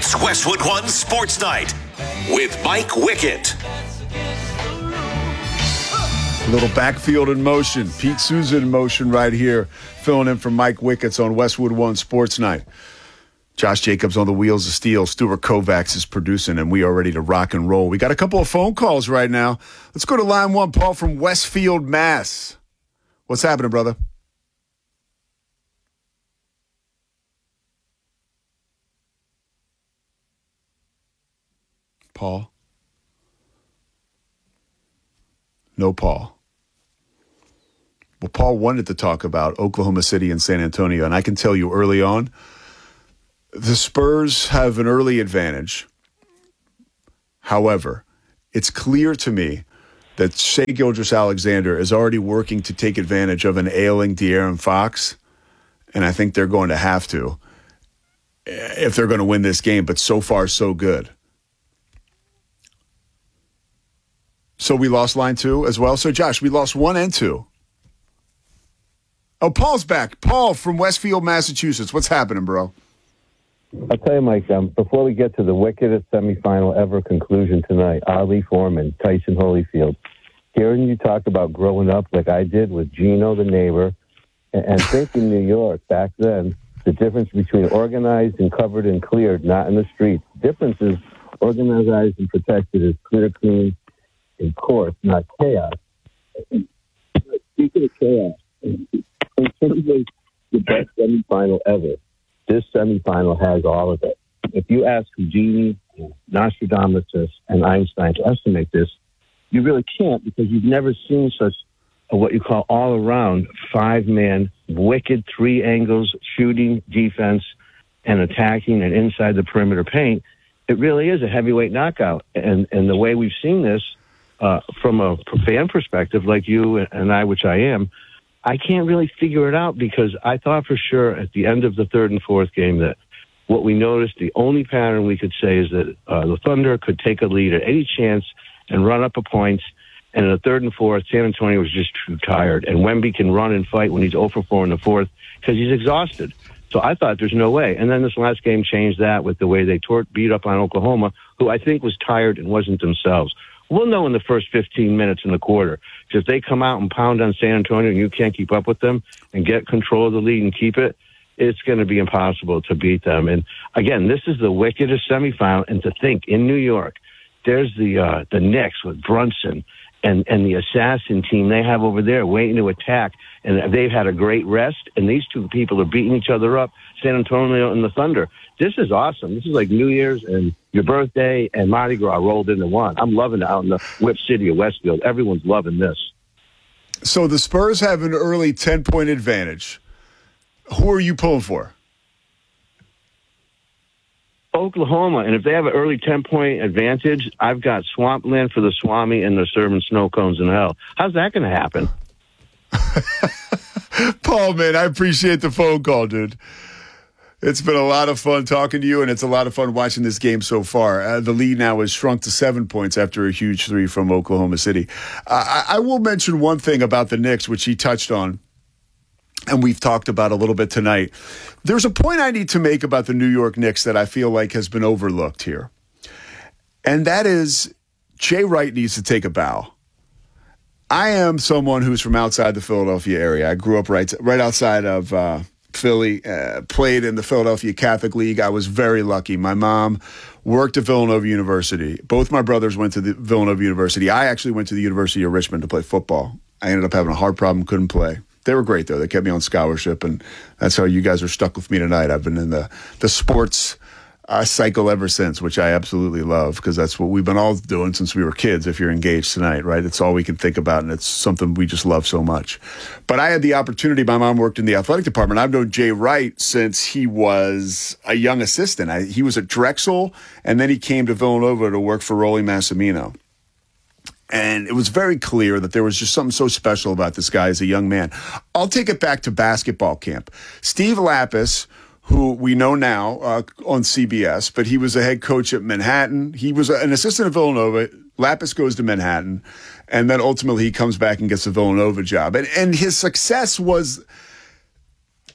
It's Westwood One Sports Night with Mike Wickett. Little backfield in motion. Pete Souza in motion right here, filling in for Mike Wickets on Westwood One Sports Night. Josh Jacobs on the wheels of steel. Stuart Kovacs is producing, and we are ready to rock and roll. We got a couple of phone calls right now. Let's go to line one. Paul from Westfield, Mass. What's happening, brother? Paul? No Paul. Well, Paul wanted to talk about Oklahoma City and San Antonio, and I can tell you early on, the Spurs have an early advantage. However, it's clear to me that Shai Gilgeous-Alexander is already working to take advantage of an ailing De'Aaron Fox, and I think they're going to have to if they're going to win this game, but so far, so good. So we lost line two as well. So, Josh, we lost 1 and 2. Oh, Paul's back. Paul from Westfield, Massachusetts. What's happening, bro? I'll tell you, Mike, before we get to the wickedest semifinal ever conclusion tonight, Ali Foreman, Tyson Holyfield, hearing you talk about growing up like I did with Gino the neighbor, and thinking New York back then, the difference between organized and covered and cleared, not in the streets. The difference is organized and protected is clear, clean, and course, not chaos. Speaking of chaos, in terms of the best semifinal ever, this semifinal has all of it. If you ask Houdini, Nostradamus, and Einstein to estimate this, you really can't, because you've never seen such a, what you call all-around 5-man, wicked 3 angles, shooting, defense, and attacking, and inside the perimeter paint. It really is a heavyweight knockout. And the way we've seen this, from a fan perspective, like you and I, which I am, I can't really figure it out, because I thought for sure at the end of the third and fourth game that what we noticed, the only pattern we could say is that the Thunder could take a lead at any chance and run up a point. And in the third and fourth, San Antonio was just too tired. And Wemby can run and fight when he's 0 for 4 in the fourth because he's exhausted. So I thought there's no way. And then this last game changed that with the way they beat up on Oklahoma, who I think was tired and wasn't themselves. We'll know in the first 15 minutes in the quarter. So if they come out and pound on San Antonio and you can't keep up with them and get control of the lead and keep it, it's going to be impossible to beat them. And again, this is the wickedest semifinal. And to think, in New York, there's the Knicks with Brunson and the assassin team they have over there waiting to attack. And they've had a great rest. And these two people are beating each other up, San Antonio and the Thunder. This is awesome. This is like New Year's and your birthday and Mardi Gras rolled into one. I'm loving it out in the Whip City of Westfield. Everyone's loving this. So the Spurs have an early 10-point advantage. Who are you pulling for? Oklahoma. And if they have an early 10-point advantage, I've got swampland for the Swami and they're serving snow cones in hell. How's that going to happen? Paul, man, I appreciate the phone call, dude. It's been a lot of fun talking to you, and it's a lot of fun watching this game so far. The lead now has shrunk to 7 points after a huge 3 from Oklahoma City. I will mention one thing about the Knicks, which he touched on, and we've talked about a little bit tonight. There's a point I need to make about the New York Knicks that I feel like has been overlooked here, and that is Jay Wright needs to take a bow. I am someone who's from outside the Philadelphia area. I grew up right outside of Philly, played in the Philadelphia Catholic League. I was very lucky. My mom worked at Villanova University. Both my brothers went to the Villanova University. I actually went to the University of Richmond to play football. I ended up having a heart problem, couldn't play. They were great, though. They kept me on scholarship, and that's how you guys are stuck with me tonight. I've been in the sports cycle ever since, which I absolutely love, because that's what we've been all doing since we were kids. If you're engaged tonight, right? It's all we can think about, and it's something we just love so much. But I had the opportunity. My mom worked in the athletic department. I've known Jay Wright since he was a young assistant. He was at Drexel, and then he came to Villanova to work for Rolly Massimino. And it was very clear that there was just something so special about this guy as a young man. I'll take it back to basketball camp. Steve Lapis, who we know now on CBS, but he was a head coach at Manhattan. He was an assistant at Villanova. Lapis goes to Manhattan, and then ultimately he comes back and gets a Villanova job. And his success was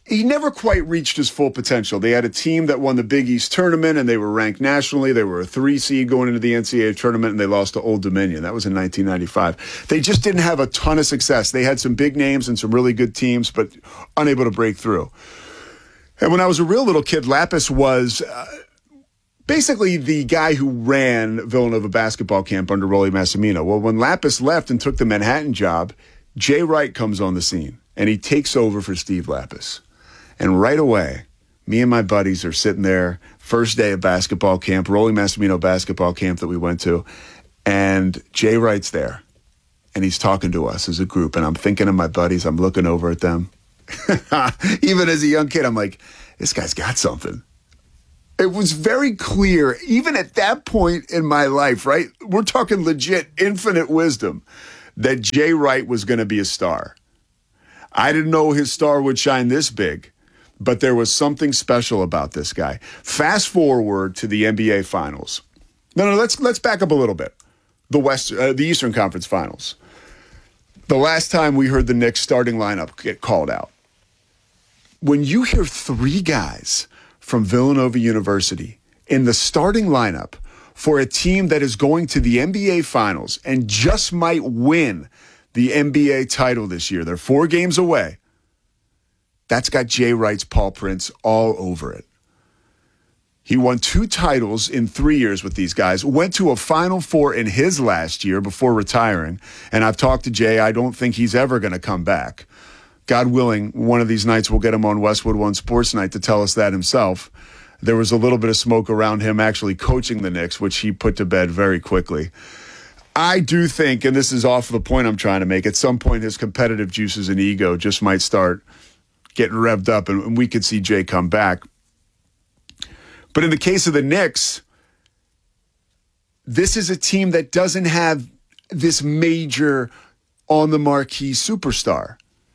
he never quite reached his full potential. They had a team that won the Big East tournament, and they were ranked nationally. They were a 3 seed going into the NCAA tournament, and they lost to Old Dominion. That was in 1995. They just didn't have a ton of success. They had some big names and some really good teams, but unable to break through. And when I was a real little kid, Lapis was basically the guy who ran Villanova basketball camp under Rollie Massimino. Well, when Lapis left and took the Manhattan job, Jay Wright comes on the scene, and he takes over for Steve Lapis. And right away, me and my buddies are sitting there, first day of basketball camp, Rollie Massimino basketball camp that we went to, and Jay Wright's there, and he's talking to us as a group, and I'm thinking of my buddies, I'm looking over at them. Even as a young kid, I'm like, this guy's got something. It was very clear, even at that point in my life, right? We're talking legit infinite wisdom, that Jay Wright was going to be a star. I didn't know his star would shine this big, but there was something special about this guy. Fast forward to the NBA Finals. No, let's back up a little bit. The Eastern Conference Finals. The last time we heard the Knicks starting lineup get called out. When you hear 3 guys from Villanova University in the starting lineup for a team that is going to the NBA Finals and just might win the NBA title this year, they're 4 games away. That's got Jay Wright's paw prints all over it. He won 2 titles in 3 years with these guys, went to a Final Four in his last year before retiring. And I've talked to Jay. I don't think he's ever going to come back. God willing, one of these nights we'll get him on Westwood One Sports Night to tell us that himself. There was a little bit of smoke around him actually coaching the Knicks, which he put to bed very quickly. I do think, and this is off the point I'm trying to make, at some point his competitive juices and ego just might start getting revved up, and we could see Jay come back. But in the case of the Knicks, this is a team that doesn't have this major on-the-marquee superstar.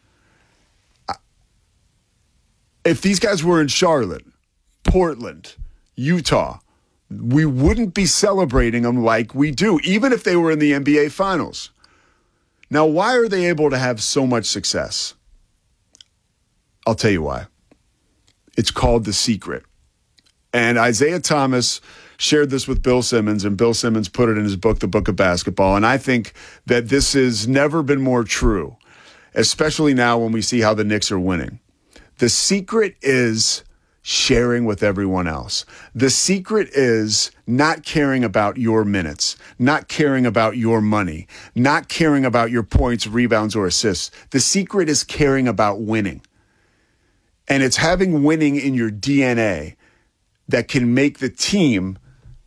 If these guys were in Charlotte, Portland, Utah, we wouldn't be celebrating them like we do, even if they were in the NBA Finals. Now, why are they able to have so much success? I'll tell you why. It's called The Secret. And Isaiah Thomas shared this with Bill Simmons, and Bill Simmons put it in his book, The Book of Basketball. And I think that this has never been more true, especially now when we see how the Knicks are winning. The secret is sharing with everyone else. The secret is not caring about your minutes, not caring about your money, not caring about your points, rebounds, or assists. The secret is caring about winning. And it's having winning in your DNA that can make the team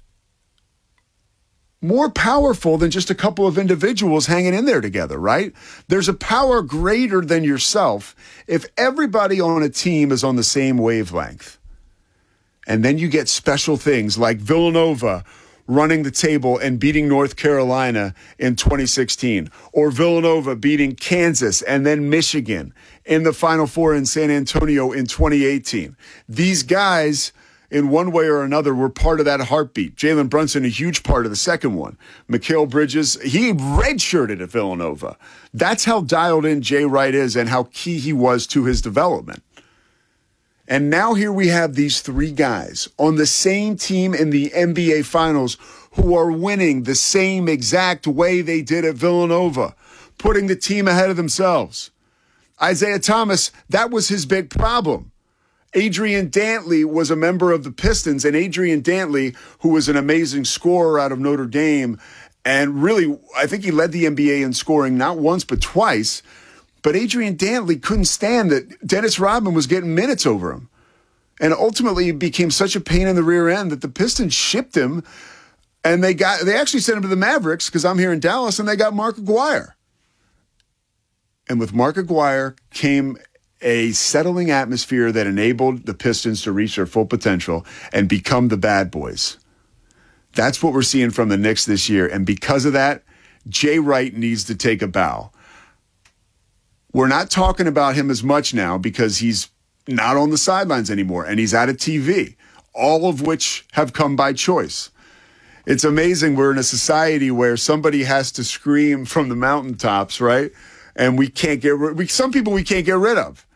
more powerful than just a couple of individuals hanging in there together, right? There's a power greater than yourself if everybody on a team is on the same wavelength. And then you get special things like Villanova running the table and beating North Carolina in 2016, or Villanova beating Kansas and then Michigan in the Final Four in San Antonio in 2018. These guys, in one way or another, were part of that heartbeat. Jalen Brunson, a huge part of the second one. Mikal Bridges, he redshirted at Villanova. That's how dialed in Jay Wright is and how key he was to his development. And now here we have these 3 guys on the same team in the NBA Finals who are winning the same exact way they did at Villanova, putting the team ahead of themselves. Isaiah Thomas, that was his big problem. Adrian Dantley was a member of the Pistons, and Adrian Dantley, who was an amazing scorer out of Notre Dame, and really, I think he led the NBA in scoring not once but twice. But Adrian Dantley couldn't stand that Dennis Rodman was getting minutes over him. And ultimately, it became such a pain in the rear end that the Pistons shipped him, and they actually sent him to the Mavericks, because I'm here in Dallas, and they got Mark Aguirre. And with Mark Aguirre came a settling atmosphere that enabled the Pistons to reach their full potential and become the bad boys. That's what we're seeing from the Knicks this year. And because of that, Jay Wright needs to take a bow. We're not talking about him as much now because he's not on the sidelines anymore and he's out of TV, all of which have come by choice. It's amazing. We're in a society where somebody has to scream from the mountaintops, right? And we can't get some people we can't get rid of.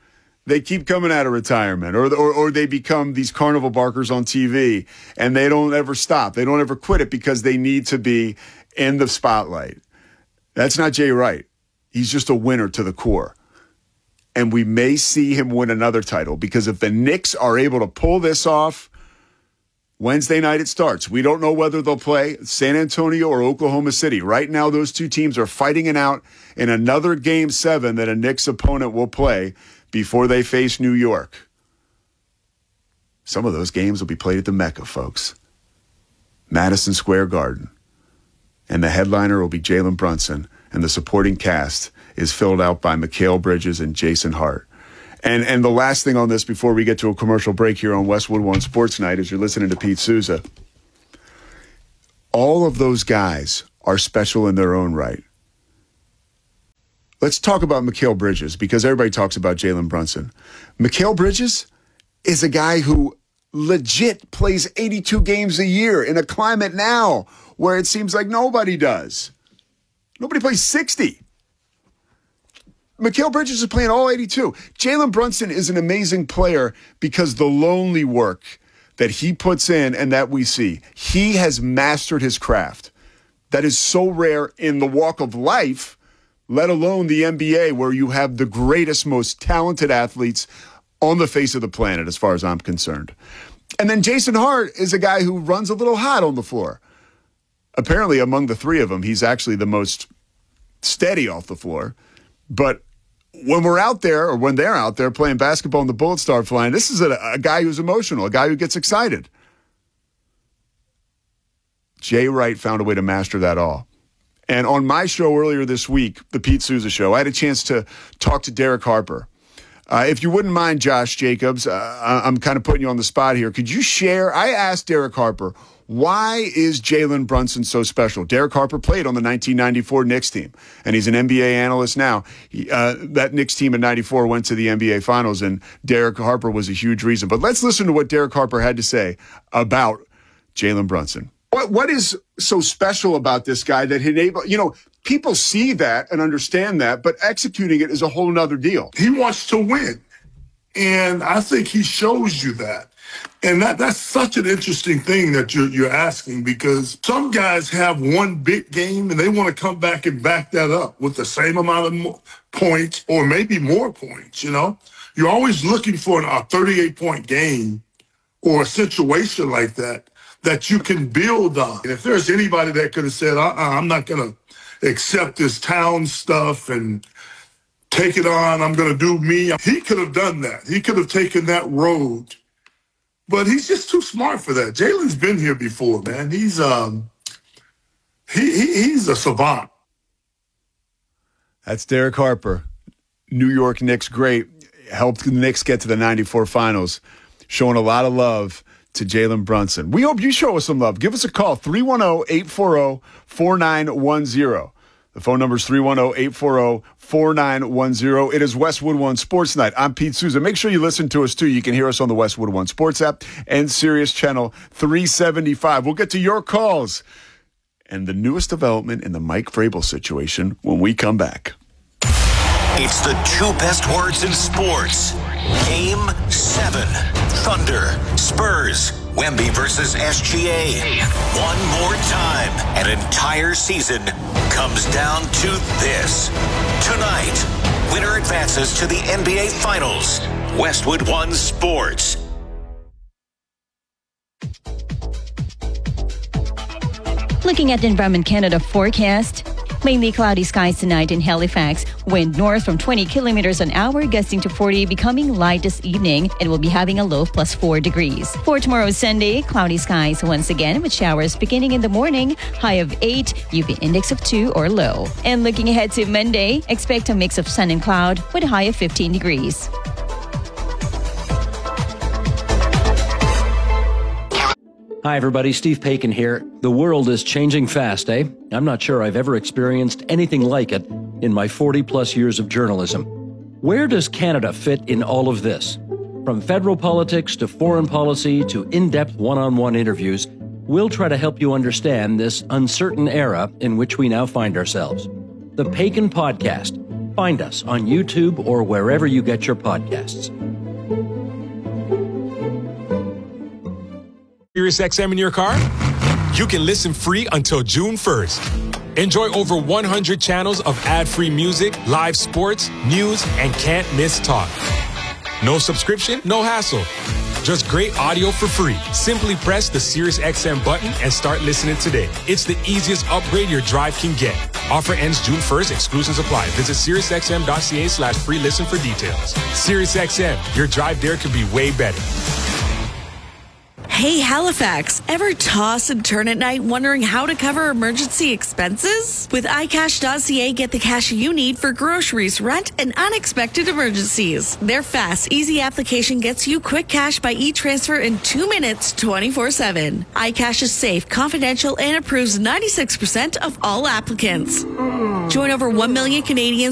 They keep coming out of retirement, or they become these carnival barkers on TV, and they don't ever stop. They don't ever quit it because they need to be in the spotlight. That's not Jay Wright. He's just a winner to the core. And we may see him win another title, because if the Knicks are able to pull this off, Wednesday night it starts. We don't know whether they'll play San Antonio or Oklahoma City. Right now, those two teams are fighting it out in another Game 7 that a Knicks opponent will play before they face New York. Some of those games will be played at the Mecca, folks. Madison Square Garden. And the headliner will be Jalen Brunson, and the supporting cast is filled out by Mikal Bridges and Jason Hart. And the last thing on this before we get to a commercial break here on Westwood One Sports Night, as you're listening to Pete Souza, all of those guys are special in their own right. Let's talk about Mikal Bridges, because everybody talks about Jalen Brunson. Mikal Bridges is a guy who legit plays 82 games a year in a climate now where it seems like nobody does. Nobody plays 60. Mikal Bridges is playing all 82. Jalen Brunson is an amazing player because the lonely work that he puts in and that we see, he has mastered his craft. That is so rare in the walk of life, let alone the NBA, where you have the greatest, most talented athletes on the face of the planet, as far as I'm concerned. And then Jason Hart is a guy who runs a little hot on the floor. Apparently, among the three of them, he's actually the most steady off the floor. But when we're out there, or when they're out there playing basketball and the bullets start flying, this is a guy who's emotional, a guy who gets excited. Jay Wright found a way to master that all. And on my show earlier this week, the Pete Souza Show, I had a chance to talk to Derek Harper. If you wouldn't mind, Josh Jacobs, I'm kind of putting you on the spot here. Could you share? I asked Derek Harper, why is Jalen Brunson so special? Derek Harper played on the 1994 Knicks team, and he's an NBA analyst now. That Knicks team in 94 went to the NBA Finals, and Derek Harper was a huge reason. But let's listen to what Derek Harper had to say about Jalen Brunson. What is so special about this guy that people see that and understand that, but executing it is a whole nother deal. He wants to win, and I think he shows you that. And that's such an interesting thing that you're asking, because some guys have one big game and they want to come back and back that up with the same amount of points or maybe more points, You're always looking for a 38-point game or a situation like that you can build on. And if there's anybody that could have said, I'm not going to accept this town stuff and take it on, I'm going to do me, he could have done that. He could have taken that road. But he's just too smart for that. Jalen's been here before, man. He's a savant. That's Derek Harper, New York Knicks great, helped the Knicks get to the 94 Finals, showing a lot of love to Jalen Brunson. We hope you show us some love. Give us a call, 310-840-4910. The phone number is 310-840-4910. It is Westwood One Sports Night. I'm Pete Souza. Make sure you listen to us, too. You can hear us on the Westwood One Sports app and Sirius Channel 375. We'll get to your calls and the newest development in the Mike Vrabel situation when we come back. It's the two best words in sports. Game 7. Thunder, Spurs, Wemby versus SGA. One more time, an entire season comes down to this. Tonight, winner advances to the NBA Finals. Westwood One Sports. Looking at the Environment Canada forecast, mainly cloudy skies tonight in Halifax. Wind north from 20 kilometers an hour, gusting to 40, becoming light this evening. It will be having a low of +4 degrees. For tomorrow, Sunday, cloudy skies once again with showers beginning in the morning, high of 8, UV index of 2 or low. And looking ahead to Monday, expect a mix of sun and cloud with a high of 15 degrees. Hi, everybody. Steve Paikin here. The world is changing fast, eh? I'm not sure I've ever experienced anything like it in my 40-plus years of journalism. Where does Canada fit in all of this? From federal politics to foreign policy to in-depth one-on-one interviews, we'll try to help you understand this uncertain era in which we now find ourselves. The Paikin Podcast. Find us on YouTube or wherever you get your podcasts. SiriusXM in your car? You can listen free until June 1st. Enjoy over 100 channels of ad-free music, live sports, news, and can't-miss talk. No subscription, no hassle. Just great audio for free. Simply press the SiriusXM button and start listening today. It's the easiest upgrade your drive can get. Offer ends June 1st. Exclusions apply. Visit SiriusXM.ca/free listen for details. SiriusXM, your drive there could be way better. Hey, Halifax, ever toss and turn at night wondering how to cover emergency expenses? With iCash.ca, get the cash you need for groceries, rent, and unexpected emergencies. Their fast, easy application gets you quick cash by e-transfer in 2 minutes, 24/7. iCash is safe, confidential, and approves 96% of all applicants. Join over 1 million Canadians